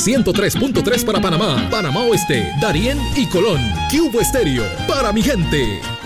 103.3 para Panamá, Panamá Oeste, Darién y Colón. Cubo Estéreo, para mi gente.